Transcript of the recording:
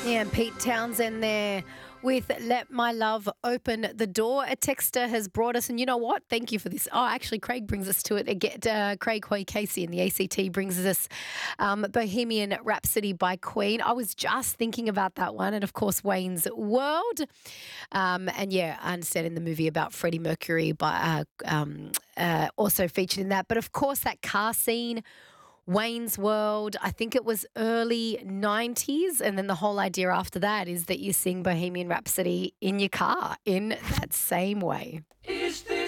Yeah, and Pete Townsend there with Let My Love Open the Door. A texter has brought us, and you know what? Thank you for this. Oh, actually, Craig brings us to it again. Craig Hoy Casey in the ACT brings us Bohemian Rhapsody by Queen. I was just thinking about that one, and of course, Wayne's World. And yeah, I understand in the movie about Freddie Mercury, also featured in that. But of course, that car scene. Wayne's World, I think it was early 90s. And then the whole idea after that is that you sing Bohemian Rhapsody in your car in that same way.